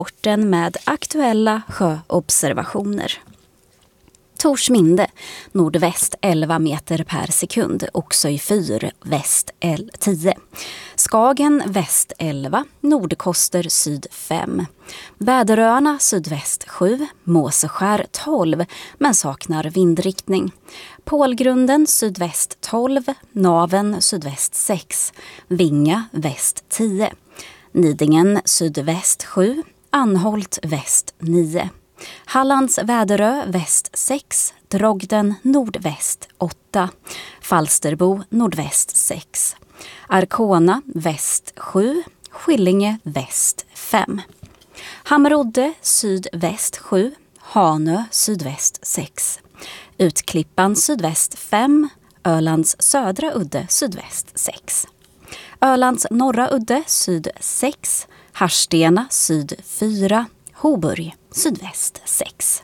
orten med aktuella sjöobservationer. Torsminde, nordväst 11 meter per sekund, Oxöj 4, väst 10. Skagen, väst 11, Nordkoster, syd 5. Väderöarna, sydväst 7, Måseskär 12, men saknar vindriktning. Pålgrunden, sydväst 12, Naven, sydväst 6, Vinga, väst 10. Nidingen, sydväst 7, Anholt, väst 9. Hallands Väderö, väst 6, Drogden, nordväst 8, Falsterbo, nordväst 6, Arkona, väst 7, Skillinge, väst 5, Hammerodde, sydväst 7, Hanö, sydväst 6, Utklippan, sydväst 5, Ölands södra udde, sydväst 6, Ölands norra udde, syd 6, Harstena, syd 4, Hoburg, sydväst 6.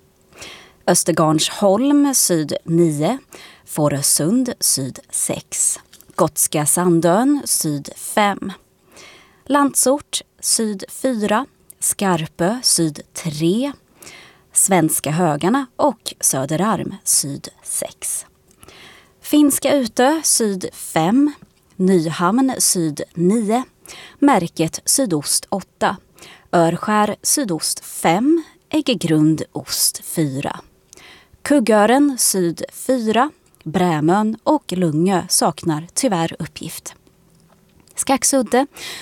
Östergarnsholm, syd 9. Fårösund, syd 6. Gotska Sandön, syd 5. Landsort, syd 4. Skarpö, syd 3. Svenska Högarna och Söderarm, syd 6. Finska Utö, syd 5. Nyhamn, syd 9. Märket, sydost 8. Örskär, sydost 5, Äggegrund, ost 4. Kuggören, syd 4, Brämön och Lungö saknar tyvärr uppgift. Skaxudde,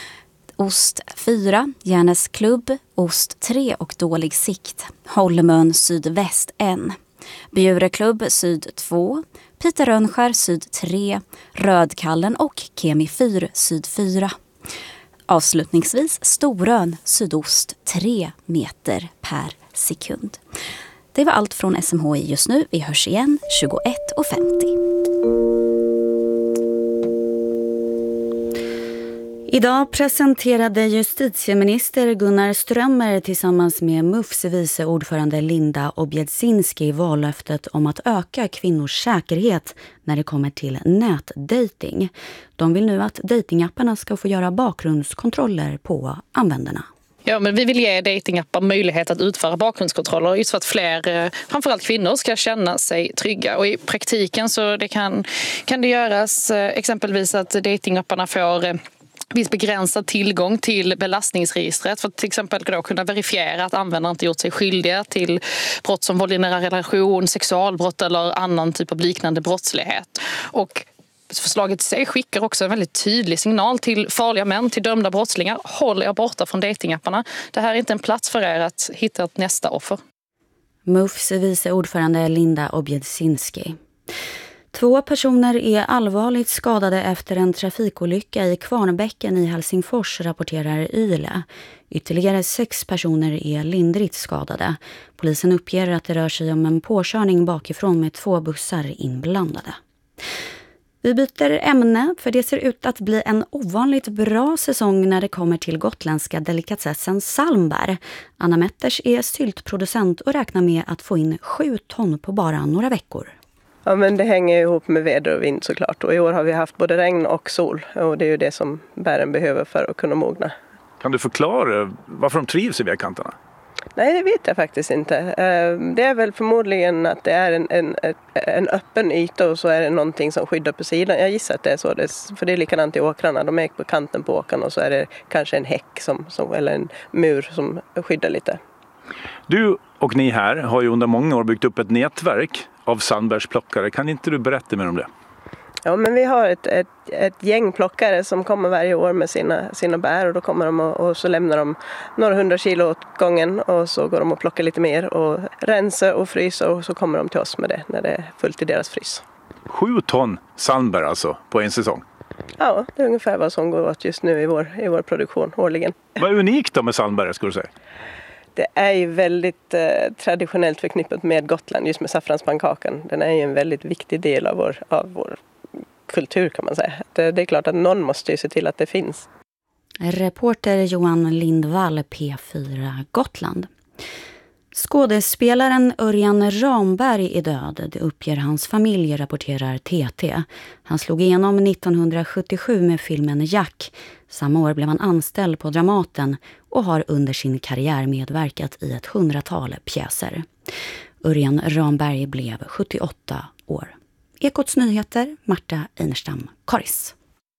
ost 4, Järnäsklubb, ost 3 och dålig sikt. Holmön, sydväst 1. Bjureklubb, syd 2, Piterönskär, syd 3, Rödkallen och Kemi 4, syd 4. Avslutningsvis Storön, sydost 3 meter per sekund. Det var allt från SMHI just nu. Vi hörs igen 21:50. Idag presenterade justitieminister Gunnar Strömmer tillsammans med MUFs vice ordförande Linda Objedzinski vallöftet om att öka kvinnors säkerhet när det kommer till nätdating. De vill nu att datingapparna ska få göra bakgrundskontroller på användarna. Ja, men vi vill ge datingappar möjlighet att utföra bakgrundskontroller just för att fler, framförallt kvinnor, ska känna sig trygga. Och i praktiken så kan det göras exempelvis att datingapparna får viss begränsad tillgång till belastningsregistret för att till exempel då kunna verifiera att användaren inte gjort sig skyldiga till brott som våld i nära relation, sexualbrott eller annan typ av liknande brottslighet. Och förslaget i sig skickar också en väldigt tydlig signal till farliga män, till dömda brottslingar. Håll er borta från datingapparna. Det här är inte en plats för er att hitta ett nästa offer. MUFs vice ordförande Linda Objedzinski. 2 personer är allvarligt skadade efter en trafikolycka i Kvarnbäcken i Helsingfors, rapporterar YLE. Ytterligare 6 personer är lindrigt skadade. Polisen uppger att det rör sig om en påkörning bakifrån med 2 bussar inblandade. Vi byter ämne, för det ser ut att bli en ovanligt bra säsong när det kommer till gotländska delikatessen salmbär. Anna Metters är syltproducent och räknar med att få in 7 ton på bara några veckor. Ja, men det hänger ihop med väder och vind såklart. Och i år har vi haft både regn och sol. Och det är ju det som bären behöver för att kunna mogna. Kan du förklara varför de trivs i vägkanterna? Nej, det vet jag faktiskt inte. Det är väl förmodligen att det är en öppen yta och så är det någonting som skyddar på sidan. Jag gissar att det är så. För det är likadant i åkrarna. De är på kanten på åkern och så är det kanske en häck eller en mur som skyddar lite. Du och ni här har ju under många år byggt upp ett nätverk av sandbärsplockare. Kan inte du berätta mer om det? Ja, men vi har ett gäng plockare som kommer varje år med sina bär och då kommer de och så lämnar de några 100 kilo åt gången och så går de och plockar lite mer och rensar och fryser och så kommer de till oss med det när det är fullt i deras frys. 7 ton sandbär alltså på en säsong? Ja, det är ungefär vad som går åt just nu i vår produktion årligen. Vad är unikt då med sandbär, skulle du säga? Det är ju väldigt traditionellt förknippat med Gotland, just med saffranspannkakan. Den är ju en väldigt viktig del av vår kultur, kan man säga. Det är klart att någon måste ju se till att det finns. Reporter Johan Lindvall, P4 Gotland. Skådespelaren Örjan Ramberg är död. Det uppger hans familj, rapporterar TT. Han slog igenom 1977 med filmen Jack. Samma år blev han anställd på Dramaten och har under sin karriär medverkat i ett 100-tal pjäser. Örjan Ramberg blev 78 år. Ekots nyheter, Marta Einerstam, Karis.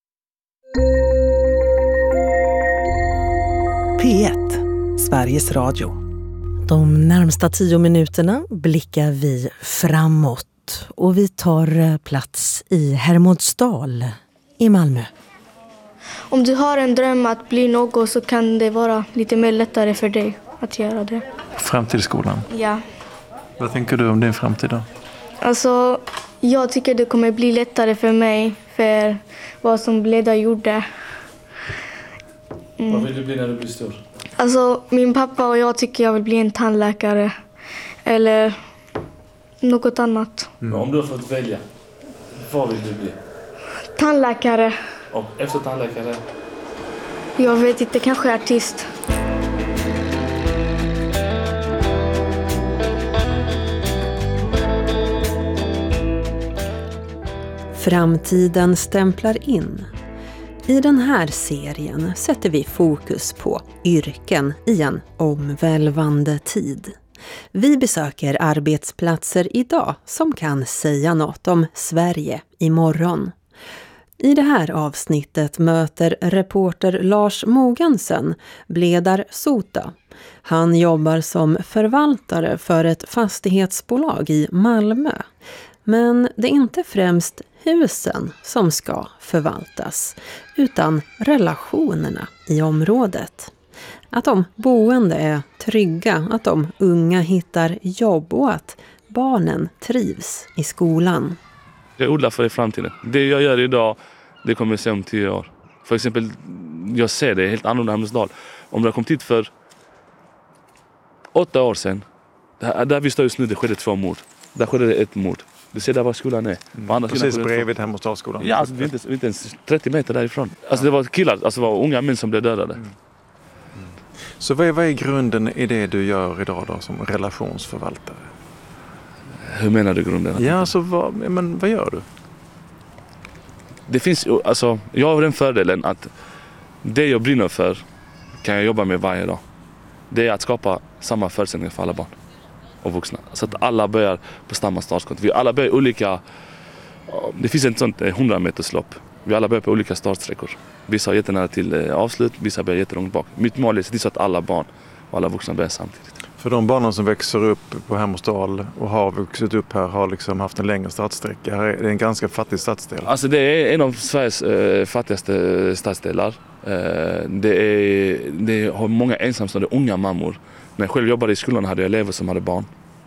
P1, Sveriges Radio. De närmsta 10 minuterna blickar vi framåt och vi tar plats i Hermodsdal i Malmö. Om du har en dröm att bli något så kan det vara lite mer lättare för dig att göra det. Framtidsskolan? Ja. Vad tänker du om din framtid då? Alltså, jag tycker det kommer bli lättare för mig för vad som Bleda gjorde. Vad vill du bli när du blir stor? Alltså, min pappa och jag tycker jag vill bli en tandläkare eller något annat. Om du har fått välja, vad vill du bli? Tandläkare. Och efter tandläkare? Jag vet inte, kanske artist. Framtiden stämplar in. I den här serien sätter vi fokus på yrken i en omvälvande tid. Vi besöker arbetsplatser idag som kan säga något om Sverige imorgon. I det här avsnittet möter reporter Lars Mogensen Bledar Sota. Han jobbar som förvaltare för ett fastighetsbolag i Malmö. Men det är inte främst husen som ska förvaltas, utan relationerna i området. Att de boende är trygga, att de unga hittar jobb och att barnen trivs i skolan. Jag odlar för i framtiden. Det jag gör idag, det kommer jag se om 10 år. För exempel, jag ser det helt annorlunda i Hermodsdal. Om du har kommit hit för 8 år sedan, där vi står just nu, det skedde 2 mord. Där skedde det 1 mord. Du ser där var skolan är. Precis bredvid Hermodsdalsskolan. Ja, alltså, vi är inte ens 30 meter därifrån. Alltså det var killar, alltså det var unga män som blev dödade. Så vad är grunden i det du gör idag då som relationsförvaltare? Hur menar du grunden? Ja, alltså vad gör du? Det finns, alltså, jag har den fördelen att det jag brinner för kan jag jobba med varje dag. Det är att skapa samma förutsättningar för alla barn och vuxna. Så att alla börjar på samma startskott. Vi alla börjar olika, det finns ett sånt 100-meterslopp. Vi alla börjar på olika startsträckor. Vissa har jättenära till avslut, vissa börjar jättelångt bak. Mitt mål är att se till att alla barn och alla vuxna börjar samtidigt. För de barnen som växer upp på Hermodsdal och har vuxit upp här har liksom haft en längre stadssträcka. Det är en ganska fattig stadsdel. Alltså det är en av Sveriges fattigaste stadsdelar. Det har många ensamstående unga mammor. När jag själv jobbade i skolan hade jag elever som hade barn.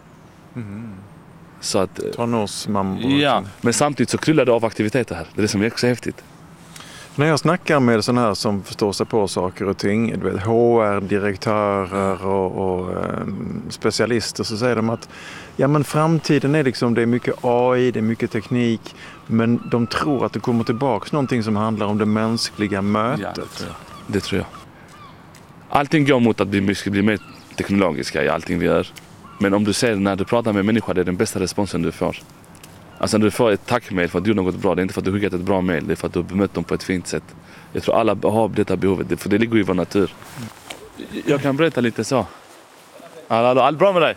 Så att, tonårsmammor. Ja, men samtidigt så kryllar det av aktiviteter här. Det är det som är också häftigt. När jag snackar med sådana här som förstår sig på saker och ting, du vet, HR-direktörer och specialister, så säger de att ja, men framtiden är liksom, det är mycket AI, det är mycket teknik, men de tror att det kommer tillbaka någonting som handlar om det mänskliga mötet. Ja, det tror jag. Allting går mot att vi ska bli mer teknologiska i allting vi gör. Men om du ser när du pratar med människor, det är den bästa responsen du får. Alltså när du får ett tackmail för att du gjorde något bra, det är inte för att du skickat ett bra mail, det är för att du bemött dem på ett fint sätt. Jag tror alla har detta behovet, för det ligger i vår natur. Jag kan berätta lite så. Allt bra med dig?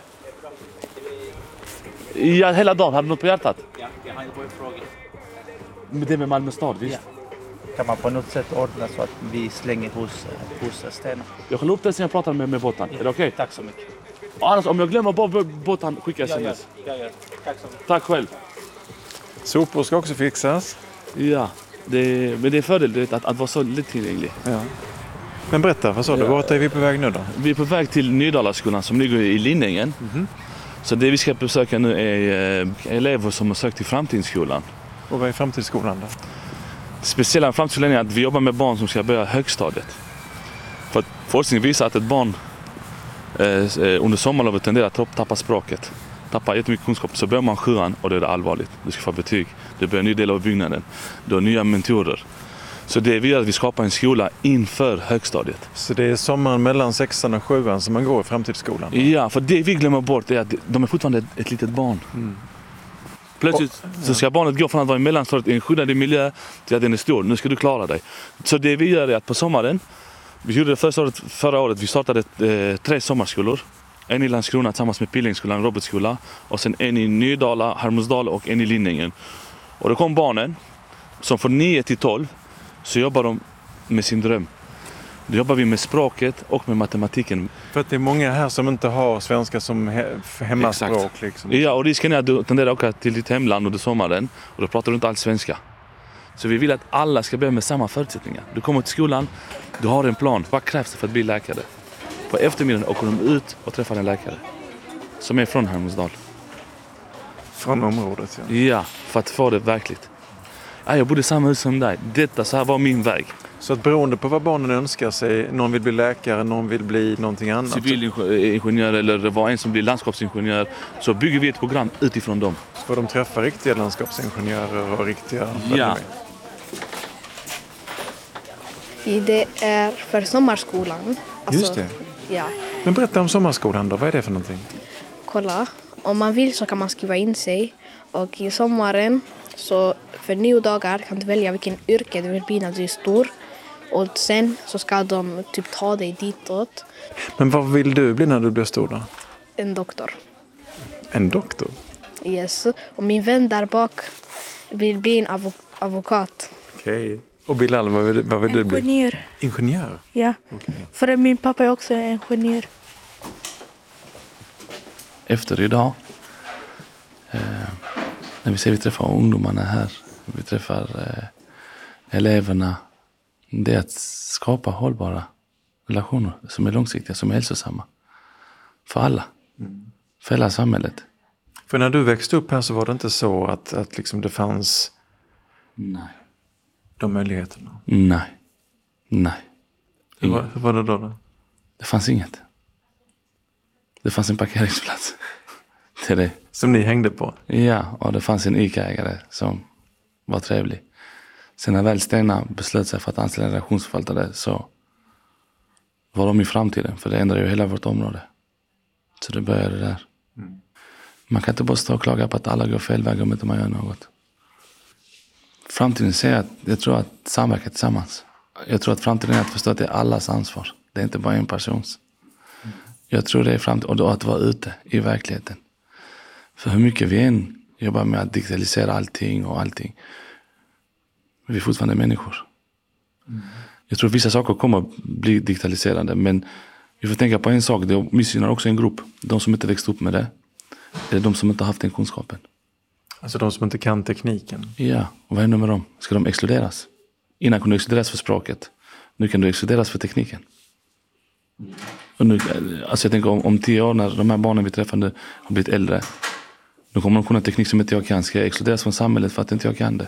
Ja, hela dagen. Har du något på hjärtat? Ja, jag har en fråga. Men det med Malmö stad, visst? Ja. Kan man på något sätt ordna så att vi slänger hos stenar? Jag kan upp det sen jag pratar med båten. Ja. Är det okej? Tack så mycket. Annars, om jag glömmer båten, skicka sms. Ja. Tack så mycket. Tack själv. Sopor ska också fixas. Ja, men det är fördel att vara så lättillgänglig. Ja. Men berätta, vad sa du? Vart är vi på väg nu då? Vi är på väg till Nydalaskolan som ligger i Linningen. Så det vi ska besöka nu är elever som har sökt till Framtidsskolan. Och vad är Framtidsskolan då? Speciella Framtidsskolan är att vi jobbar med barn som ska börja högstadiet. För att forskning visar att ett barn under sommarlovet tenderar att tappa språket. Tappar jättemycket kunskap. Så börjar man 7:an och då är det allvarligt. Du ska få betyg. Det börjar en ny del av byggnaden. Du har nya mentorer. Så det vi gör är att vi skapar en skola inför högstadiet. Så det är sommaren mellan 6:an och 7:an som man går i Framtidsskolan? Ja, för det vi glömmer bort är att de är fortfarande ett litet barn. Plötsligt så ska barnet gå från att vara i mellanstadiet i en skyddad miljö till att den är stor. Nu ska du klara dig. Så det vi gör är att på sommaren Vi gjorde det förra året. Vi startade 3 sommarskolor. En i Landskrona tillsammans med Pillingskolan, robotskola. Och sen en i Nydala, Hermosdal och en i Linningen. Och då kom barnen som från 9 till 12 så jobbar de med sin dröm. Då jobbar vi med språket och med matematiken. För att det är många här som inte har svenska som hemmaspråk. Liksom. Ja, och risken är att du tenderar att åka till ditt hemland under sommaren och då pratar du inte alls svenska. Så vi vill att alla ska börja med samma förutsättningar. Du kommer till skolan, du har en plan. Vad krävs det för att bli läkare? På eftermiddagen åker de ut och träffar en läkare som är från Hermosdal. Från området, ja. Ja, för att få det verkligt. Ja, jag bodde i samma hus som dig. Så här var min väg. Så att beroende på vad barnen önskar sig, någon vill bli läkare, någon vill bli någonting annat. Civilingenjör eller det var en som blir landskapsingenjör. Så bygger vi ett program utifrån dem. Så får de träffa riktiga landskapsingenjörer och riktiga... Ja. Det är för sommarskolan. Alltså, just det. Ja. Men berätta om sommarskolan då, vad är det för någonting? Kolla, om man vill så kan man skriva in sig. Och i sommaren, så för 9 dagar kan du välja vilken yrke du vill bli när du är stor. Och sen så ska de typ ta dig ditåt. Men vad vill du bli när du blir stor då? En doktor. En doktor? Yes. Och min vän där bak vill bli en advokat. Okej. Och Bilal, vad vill du bli? Ingenjör. Ingenjör? Ja. Okay. För min pappa är också ingenjör. Efter idag, när vi träffar ungdomarna här, vi träffar eleverna, det är att skapa hållbara relationer som är långsiktiga, som är hälsosamma. För alla. För hela samhället. För när du växte upp här så var det inte så att liksom det fanns... Nej. De möjligheterna? Nej. Hur var det då? Det fanns inget. Det fanns en parkeringsplats. Det är det. Som ni hängde på? Ja, och det fanns en ICA-ägare som var trevlig. Sen när väl Stena beslöt sig för att anställa en relationsförvaltare så var de i framtiden. För det ändrade ju hela vårt område. Så det började där. Man kan inte bara stå och klaga på att alla går fel väg om inte man gör något. Framtiden säger att jag tror att samverka tillsammans. Jag tror att framtiden är att förstå att det är allas ansvar. Det är inte bara en persons. Jag tror det är framtiden. Och då att vara ute i verkligheten. För hur mycket vi än jobbar med att digitalisera allting. Vi är fortfarande människor. Jag tror att vissa saker kommer att bli digitaliserade. Men vi får tänka på en sak. Det missgynnar också en grupp. De som inte växt upp med det. Eller de som inte har haft den kunskapen. Alltså de som inte kan tekniken? Ja, och vad händer med dem? Ska de exkluderas? Innan kunde du exkluderas för språket. Nu kan du exkluderas för tekniken. Och nu, alltså jag tänker om 10 år när de här barnen vi träffar nu har blivit äldre. Då kommer de kunna teknik som inte jag kan. Ska jag exkluderas från samhället för att inte jag kan det?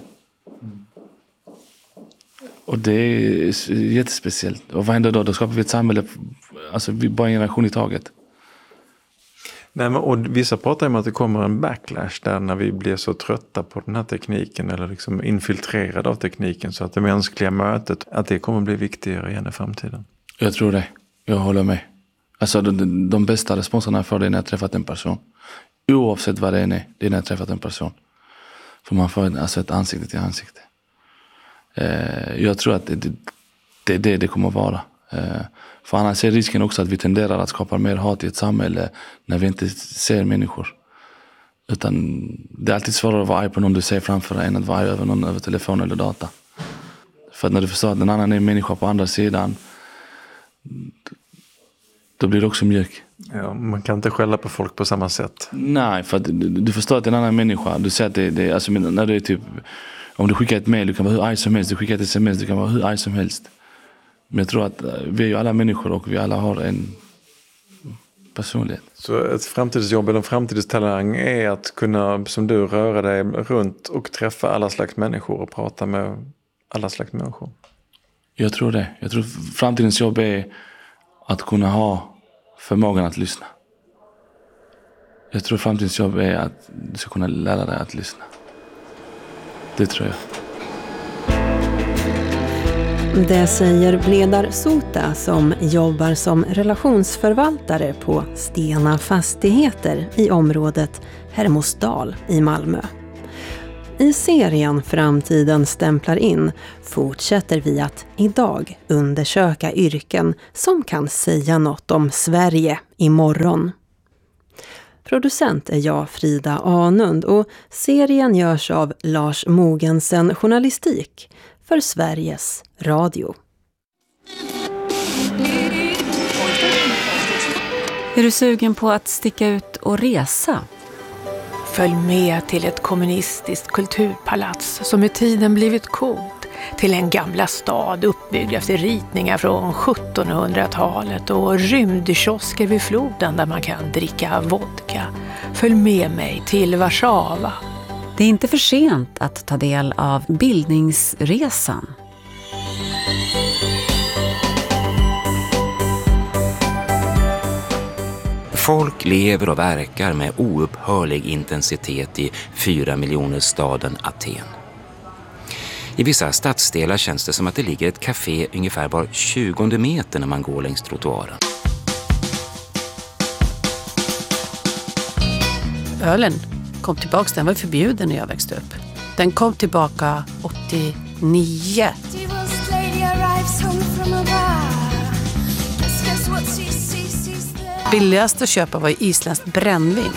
Och det är jättespeciellt. Och vad händer då? Då skapar vi ett samhälle, alltså vi bara en generation i taget. Nej, men, och vissa pratar om att det kommer en backlash där när vi blir så trötta på den här tekniken eller liksom infiltrerade av tekniken så att det mänskliga mötet, att det kommer bli viktigare igen i framtiden. Jag tror det. Jag håller med. Alltså de bästa responserna jag får det är när jag träffat en person. Oavsett vad det är när jag träffat en person. För man får ett ansikte till ansikte. Jag tror att det är det kommer att vara. För annars är risken också att vi tenderar att skapa mer hat i ett samhälle när vi inte ser människor. Utan det är alltid svårare att vara arg på någon du ser framför dig än att vara arg över någon över telefon eller data. För att när du förstår att den annan är en människa på andra sidan, då blir det också mjuk. Ja, man kan inte skälla på folk på samma sätt. Nej, för att du förstår att det är en annan människa. Du säger att det alltså när du är typ, om du skickar ett mejl, du kan vara hur arg som helst. Du skickar ett sms, du kan vara hur arg som helst. Men jag tror att vi är ju alla människor och vi alla har en personlighet. Så ett framtidsjobb eller en framtidstalang är att kunna, som du, röra dig runt och träffa alla slags människor och prata med alla slags människor? Jag tror det. Jag tror framtidens jobb är att kunna ha förmågan att lyssna. Jag tror framtidens jobb är att du ska kunna lära dig att lyssna. Det tror jag. Det säger Bledar Sota som jobbar som relationsförvaltare på Stena Fastigheter i området Hermosdal i Malmö. I serien Framtiden stämplar in fortsätter vi att idag undersöka yrken som kan säga något om Sverige imorgon. Producent är jag, Frida Anund, och serien görs av Lars Mogensen Journalistik för Sveriges Radio. Är du sugen på att sticka ut och resa? Följ med till ett kommunistiskt kulturpalats som med tiden blivit coolt. Till en gamla stad uppbyggd efter ritningar från 1700-talet och rymdkiosker vid floden där man kan dricka vodka. Följ med mig till Warszawa. Det är inte för sent att ta del av bildningsresan. Folk lever och verkar med oupphörlig intensitet i 4-miljonersstaden Aten. I vissa stadsdelar känns det som att det ligger ett café ungefär var 20 meter när man går längs trottoaren. Ölen kom tillbaka, den var förbjuden när jag växte upp. Den kom tillbaka 89. Billigast att köpa var isländskt brännvin.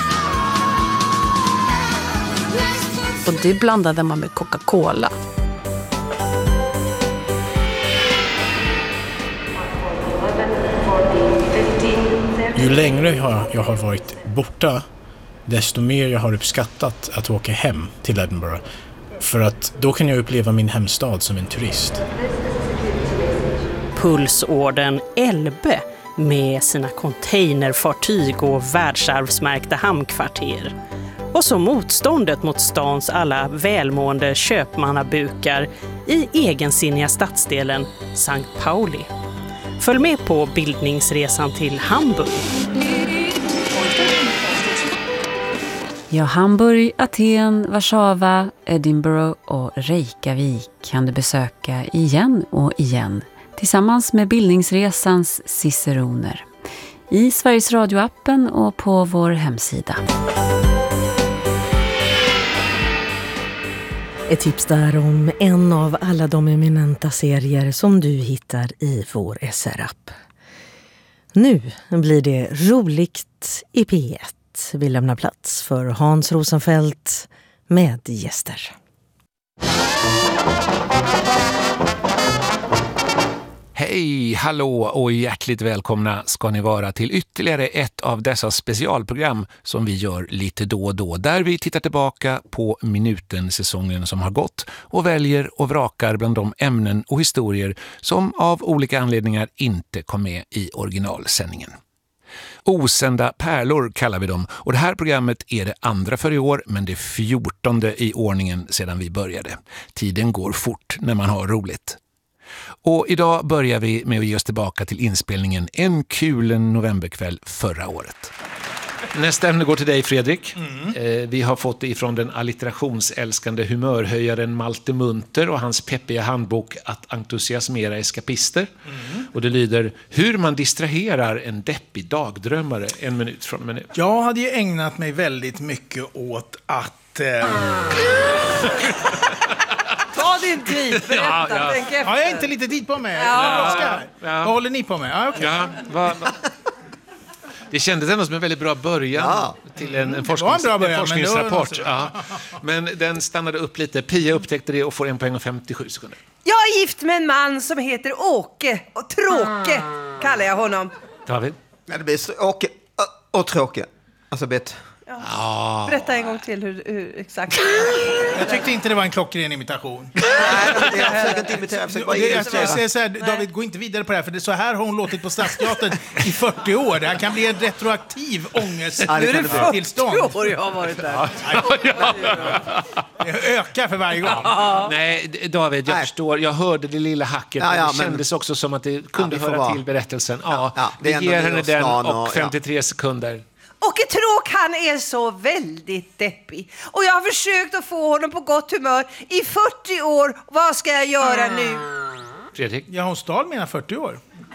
Och det blandade man med Coca-Cola. Ju längre jag har varit borta, desto mer jag har uppskattat att åka hem till Edinburgh. För att då kan jag uppleva min hemstad som en turist. Pulsorden Elbe med sina containerfartyg och världsarvsmärkta hamnkvarter. Och så motståndet mot stans alla välmående köpmannabukar i egensinniga stadsdelen Sankt Pauli. Följ med på bildningsresan till Hamburg. Ja, Hamburg, Aten, Warszawa, Edinburgh och Reykjavik kan du besöka igen och igen tillsammans med bildningsresans ciceroner i Sveriges Radio-appen och på vår hemsida. Ett tips där om en av alla de eminenta serier som du hittar i vår SR-app. Nu blir det roligt i P1. Vi lämnar plats för Hans Rosenfeldt med gäster. Hej, hallå och hjärtligt välkomna ska ni vara till ytterligare ett av dessa specialprogram som vi gör lite då och då. Där vi tittar tillbaka på minuten-säsongen som har gått och väljer och vrakar bland de ämnen och historier som av olika anledningar inte kom med i originalsändningen. Osända pärlor kallar vi dem och det här programmet är det andra för i år men det 14:e i ordningen sedan vi började. Tiden går fort när man har roligt. Och idag börjar vi med att ge oss tillbaka till inspelningen En kul novemberkväll förra året. Nästa ämne går till dig, Fredrik. Vi har fått det ifrån den alliterationsälskande humörhöjaren Malte Munter och hans peppiga handbok Att entusiasmera eskapister. Och det lyder: hur man distraherar en deppig dagdrömmare 1 minut från minut. Jag hade ju ägnat mig väldigt mycket åt att... Ta din tid, berätta, tänk efter. Ja, jag är inte lite tid på mig. Ja. Vad håller ni på med? Ja, okay. Det kändes ändå som en väldigt bra början till en forskningsrapport. Men den stannade upp lite. Pia upptäckte det och får 1 poäng och 57 sekunder. Jag är gift med en man som heter Åke. Och Tråke kallar jag honom. David? Ja, det blir Åke och Tråke. Alltså bett. Ja. Berätta en gång till hur exakt. Jag tyckte inte det var en klockren imitation. Jag försöker inte imitera. Jag säger så här, David, gå inte vidare på det här. För det är så här har hon låtit på Stadsteatern i 40 år. Det här kan bli en retroaktiv ångest. Nu är det 40 år jag har varit där. Det ökar för varje gång. Nej, David, jag förstår. Jag hörde det lilla hacket. Det kändes också som att det kunde höra till berättelsen. Det ger henne den och 53 sekunder. Åke Tråk, han är så väldigt deppig. Och jag har försökt att få honom på gott humör i 40 år. Vad ska jag göra nu? Fredrik? Ja, hon stal mina 40 år.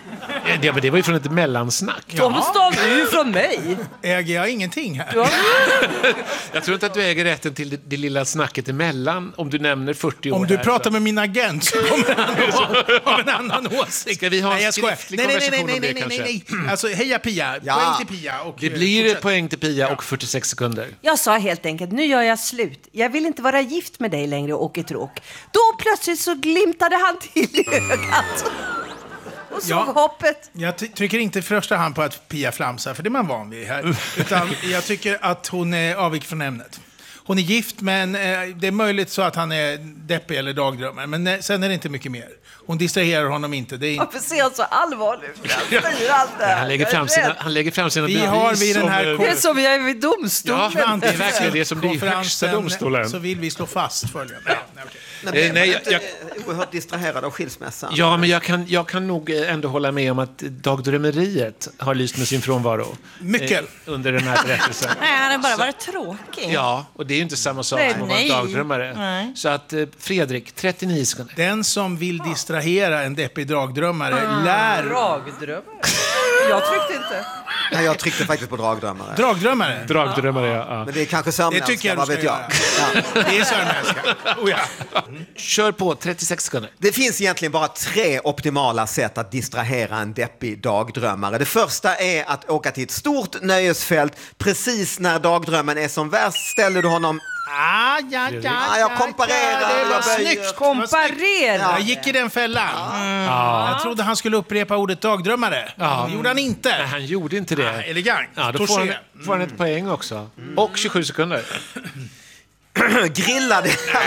Ja, men det var ju från ett mellansnack. De stal du från mig. Äger jag ingenting här? Jag tror inte att du äger rätten till det lilla snacket emellan om du nämner 40 år. Om du pratar med min agent så kommer han ha en annan åsikt. Ska vi ha en skriftlig konversation om det kanske? Nej. Alltså, heja Pia. Poäng till Pia. Och det blir poäng till Pia och 46 sekunder. Jag sa helt enkelt, nu gör jag slut. Jag vill inte vara gift med dig längre, Åke Tråk. Då plötsligt så glimtade han till i ögat. Och såg hoppet. Jag tycker inte i första hand på att Pia flamsar, för det är man van vid här. Utan jag tycker att hon är avvik från ämnet. Hon är gift, men det är möjligt så att han är deppig eller dagdrömmare. Men sen är det inte mycket mer. Hon distraherar honom inte. Det är inte... Varför ser han så allvarlig ut? Han lägger fram sina bevis. Vi har vid den här det är som vi är vid domstolen. Ja, det är verkligen det som det är i högsta domstolen. Så vill vi slå fast följande. Nej, jag är oerhört distraherad av skilsmässan. Ja, men jag kan nog ändå hålla med om att dagdrömmeriet har lyst med sin frånvaro. Mycket. Under den här berättelsen. Nej, han har bara varit tråkig. Ja, och det är ju inte samma sak som att vara en dagdrömmare. Nej. Så att Fredrik, 39 sekunder. Den som vill distrahera en deppig dagdrömmare lär... Dagdrömmare? Jag tryckte inte. Nej, jag tryckte faktiskt på dagdrömmare. Dragdrömmare, ja. Men det är kanske sörmländska, det tycker jag vad vet jag. Det är sörmländska. Kör på, 36 sekunder. Det finns egentligen bara 3 optimala sätt att distrahera en deppig dagdrömmare. Det första är att åka till ett stort nöjesfält. Precis när dagdrömmen är som värst ställer du honom... jag komparerar. Det var snyggt. Komparera. Jag gick i den fällan. Jag trodde han skulle upprepa ordet dagdrömmare. Det gjorde han inte. Nej, han gjorde inte det. Elegant. Ja, då får han ett poäng också. Och 27 sekunder. Grillade.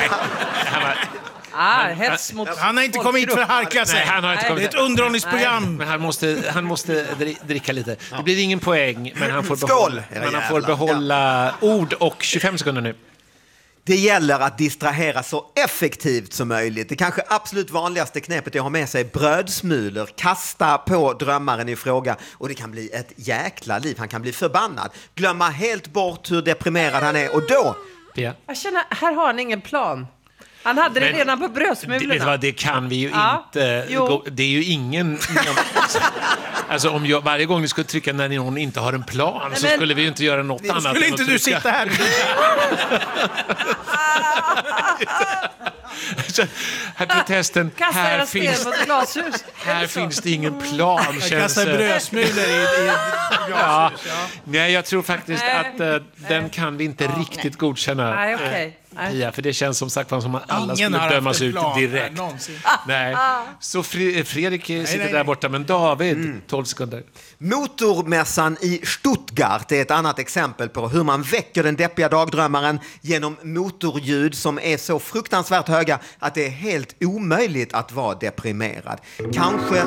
Han har inte kommit hit för att harkla sig. Nej, han har inte kommit. Det är ett underhållningsprogram. Men han måste dricka lite. Det blir ingen poäng, men han får behålla ord och 25 sekunder nu. Det gäller att distrahera så effektivt som möjligt. Det kanske absolut vanligaste knepet är att ha med sig brödsmulor, kasta på drömmaren i fråga och det kan bli ett jäkla liv. Han kan bli förbannad, glömma helt bort hur deprimerad han är och då... Ja. Jag känner, här har han ingen plan. Han hade det redan på brödsmulorna. Det kan vi ju inte. Det är ju ingen... Alltså om varje gång vi skulle trycka när någon inte har en plan så skulle vi ju inte göra något annat. Skulle inte du sitta här? Här protesten. Här finns det ingen plan. Jag kastar brödsmulor i glashus. Nej, jag tror faktiskt att den kan vi inte riktigt godkänna. Nej, okej. Pia, för det känns som sagt som att alla skulle dömas ut direkt. Nej. Så Fredrik sitter där borta, men David, 12 sekunder. Motormässan i Stuttgart är ett annat exempel på hur man väcker den deppiga dagdrömmaren genom motorljud som är så fruktansvärt höga att det är helt omöjligt att vara deprimerad. Kanske...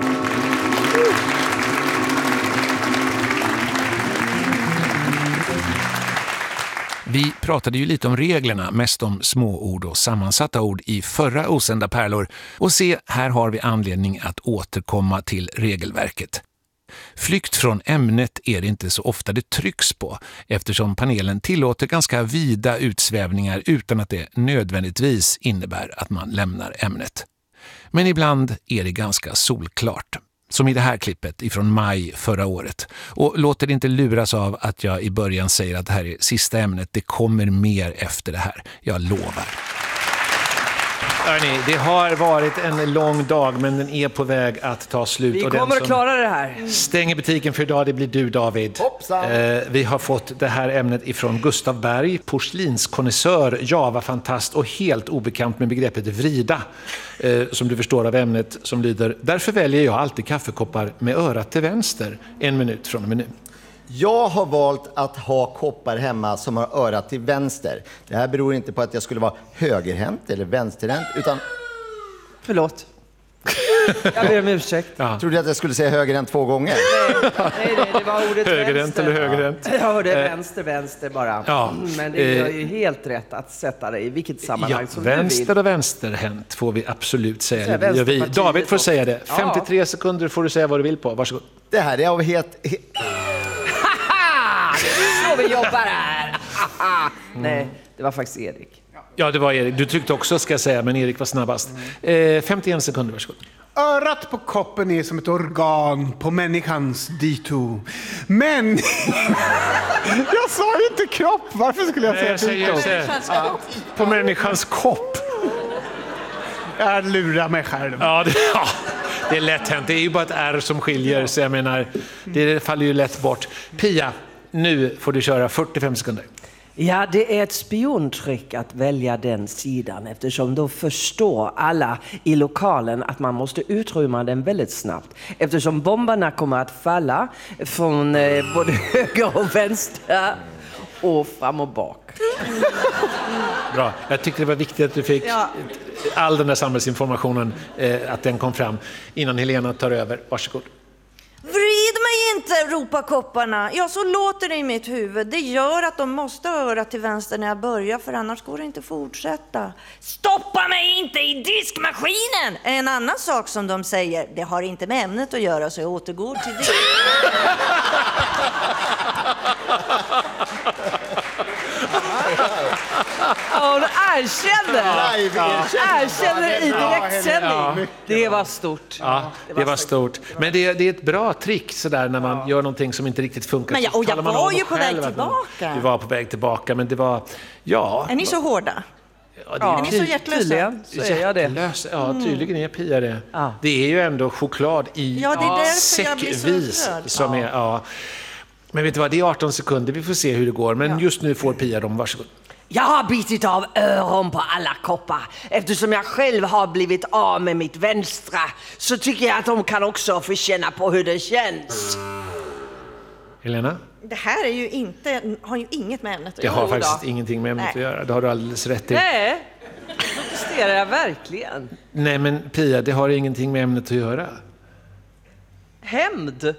Vi pratade ju lite om reglerna, mest om småord och sammansatta ord i förra Osända pärlor. Och se, här har vi anledning att återkomma till regelverket. Flykt från ämnet är det inte så ofta det trycks på, eftersom panelen tillåter ganska vida utsvävningar utan att det nödvändigtvis innebär att man lämnar ämnet. Men ibland är det ganska solklart. Som i det här klippet ifrån maj förra året. Och låter det inte luras av att jag i början säger att det här är sista ämnet. Det kommer mer efter det här. Jag lovar. Hörrni, det har varit en lång dag, men den är på väg att ta slut. Vi kommer att klara det här. Stänger butiken för idag, det blir du, David. Vi har fått det här ämnet ifrån Gustav Berg, porslinskonnässör, Java-fantast och helt obekant med begreppet vrida. Som du förstår av ämnet som lyder: därför väljer jag alltid kaffekoppar med örat till vänster. 1 minut från och med nu. Jag har valt att ha koppar hemma som har örat till vänster. Det här beror inte på att jag skulle vara högerhänt eller vänsterhänt, utan... Förlåt. Jag ber om ursäkt. Trodde att jag skulle säga högerhänt 2 gånger. Nej, det var ordet högerhänt vänster. Eller högerhänt? Jag hörde vänster bara. Ja. Men det är ju helt rätt att sätta det i vilket sammanhang som vänster du vill. och vänsterhänt får vi absolut säga. David får säga det. 53 sekunder får du säga vad du vill på. Varsågod. Det här är av helt... Det är så vi jobbar här. Nej, det var faktiskt Erik. Ja, det var Erik. Du tryckte också, ska jag säga, men Erik var snabbast. 51 sekunder, varsågod. Örat på koppen är som ett organ på människans dito. Men... jag sa ju inte kropp. Varför skulle jag säga dito? På människans kopp. Jag lurar mig själv. Ja, det är lätt hänt. Det är ju bara ett R som skiljer, så jag menar, det faller ju lätt bort. Pia, nu får du köra 45 sekunder. Ja, det är ett spiontrick att välja den sidan, eftersom då förstår alla i lokalen att man måste utrymma den väldigt snabbt. Eftersom bomberna kommer att falla från både höger och vänster och fram och bak. Bra, jag tyckte det var viktigt att du fick all den där samhällsinformationen, att den kom fram innan Helena tar över. Varsågod. Vrid mig inte, ropar kopparna. Ja, så låter det i mitt huvud. Det gör att de måste höra till vänster när jag börjar, för annars går det inte att fortsätta. Stoppa mig inte i diskmaskinen! En annan sak som de säger, det har inte med ämnet att göra, så jag återgår till det. Ja, du erkänner i direktsändning. Ja. Det var stort. Ja, det var stort. Men det är ett bra trick sådär när man gör någonting som inte riktigt funkar. Men jag var ju på väg tillbaka. Du var på väg tillbaka, men det var... Ja. Är ni så hårda? Ja, är ni så hjärtlösa? Tydligen så är jag det. Ja, tydligen är Pia det. Ja. Det är ju ändå choklad i det är därför jag blir så rörd. Som är, Men vet du vad, det är 18 sekunder. Vi får se hur det går. Men just nu får Pia dem. Varsågod. Jag har bitit av öron på alla koppar. Eftersom jag själv har blivit av med mitt vänstra, så tycker jag att de kan också få känna på hur det känns. Helena? Det här är ju har ju inget med ämnet att göra. göra. Det har faktiskt ingenting med ämnet att göra. Det har du alldeles rätt i. Nej, det protesterar jag verkligen. Nej, men Pia, det har ingenting med ämnet att göra. Hämnd?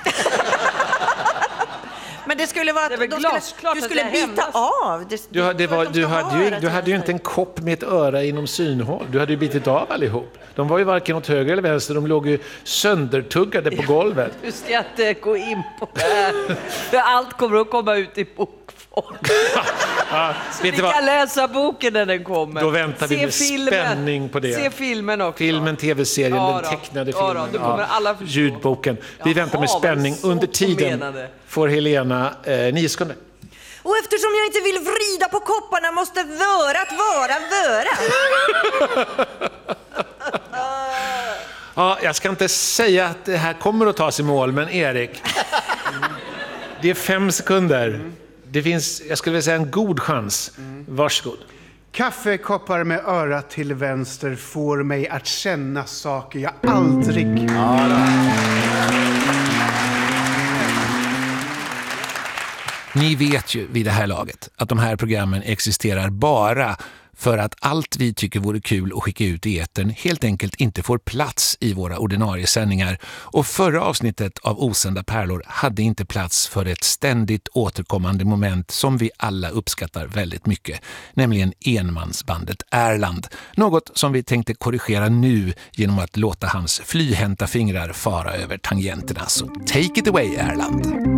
Men det skulle vara att du skulle bita av. Du hade ju inte en kopp med ett öra inom synhåll. Du hade ju bitit av allihop. De var ju varken åt höger eller vänster. De låg ju söndertuggade på golvet. Du ska inte gå in på det här. För allt kommer att komma ut i bokform. Så ni kan läsa boken när den kommer. Då väntar vi med spänning på det. Se filmen också. Filmen, tv-serien, den tecknade filmen. Då kommer alla förstå. Ljudboken. Vi väntar med spänning. Under tiden får Helena 9 sekunder. Och eftersom jag inte vill vrida på kopparna måste vörat vara vöra. Ja, jag ska inte säga att det här kommer att tas i mål, men Erik, det är 5 sekunder. Det finns, jag skulle vilja säga, en god chans. Varsågod. Kaffekoppar med örat till vänster får mig att känna saker jag aldrig... Ni vet ju vid det här laget att de här programmen existerar bara för att allt vi tycker vore kul att skicka ut i etern helt enkelt inte får plats i våra ordinarie sändningar. Och förra avsnittet av Osända pärlor hade inte plats för ett ständigt återkommande moment som vi alla uppskattar väldigt mycket, nämligen enmansbandet Erland. Något som vi tänkte korrigera nu genom att låta hans flyhänta fingrar fara över tangenterna. Så take it away, Erland!